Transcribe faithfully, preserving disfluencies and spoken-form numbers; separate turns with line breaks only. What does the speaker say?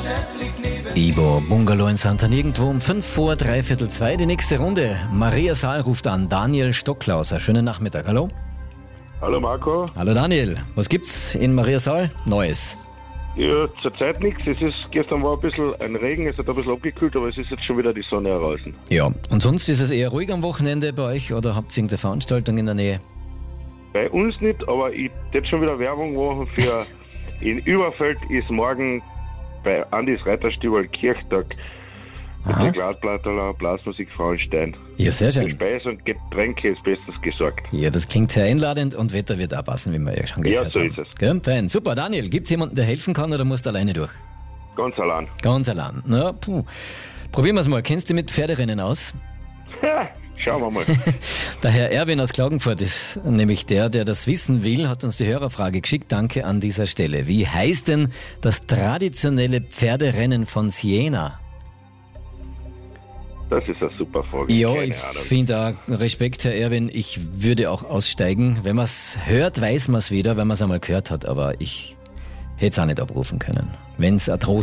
Ibo Bungalow in Santa irgendwo um fünf vor dreiviertel zwei. Die nächste Runde. Maria Saal ruft an. Daniel Stocklauser. Schönen Nachmittag. Hallo.
Hallo Marco.
Hallo Daniel. Was gibt's in Maria Saal Neues?
Ja, zurzeit nichts. Es ist, gestern war ein bisschen ein Regen, es hat ein bisschen abgekühlt, aber es ist jetzt schon wieder die Sonne heraus.
Ja. Und sonst ist es eher ruhig am Wochenende bei euch oder habt ihr irgendeine Veranstaltung in der Nähe?
Bei uns nicht, aber ich hätte schon wieder Werbung machen für in Überfeld ist morgen bei Andis Reiterstübel Kirchtag mit der Gladplattler Blasmusik Frauenstein.
Ja, sehr
Für
schön.
Speise und Getränke ist bestens gesorgt.
Ja, das klingt sehr einladend und Wetter wird auch passen, wie wir ja schon gehört
Ja, so
haben.
ist es.
Gell? Fein. Super, Daniel, gibt's jemanden, der helfen kann oder musst du alleine durch?
Ganz allein.
Ganz allein. Na, puh. Probieren wir es mal. Kennst du dich mit Pferderennen aus?
Schauen wir mal.
Der Herr Erwin aus Klagenfurt ist nämlich der, der das wissen will, hat uns die Hörerfrage geschickt. Danke an dieser Stelle. Wie heißt denn das traditionelle Pferderennen von Siena?
Das ist eine super Frage.
Ja,
Keine
ich
Ahnung.
finde auch Respekt, Herr Erwin. Ich würde auch aussteigen. Wenn man es hört, weiß man es wieder, wenn man es einmal gehört hat. Aber ich hätte es auch nicht abrufen können. Wenn es ein Trost